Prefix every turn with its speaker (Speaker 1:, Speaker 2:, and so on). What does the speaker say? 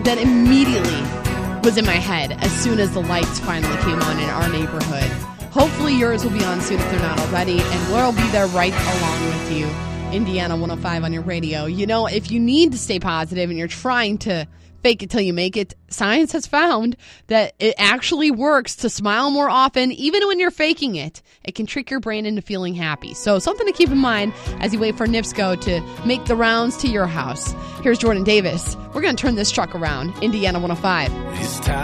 Speaker 1: that immediately was in my head as soon as the lights finally came on in our neighborhood. Hopefully yours will be on soon if they're not already, and we'll be there right along with you. Indiana 105 on your radio. You know, if you need to stay positive and you're trying to fake it till you make it, science has found that it actually works to smile more often, even when you're faking it. It can trick your brain into feeling happy. So something to keep in mind as you wait for NIPSCO to make the rounds to your house. Here's Jordan Davis. We're going to turn this truck around. Indiana 105.
Speaker 2: It's time.